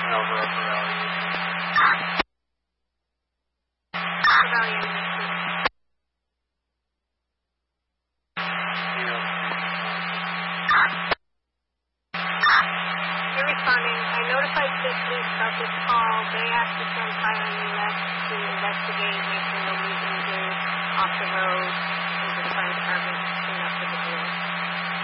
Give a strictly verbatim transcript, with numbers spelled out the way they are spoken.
Alva Upper Valley. Upper Valley. You're responding. I notified state police about this call. They asked to send fire units to investigate, make sure nobody's injured off the road.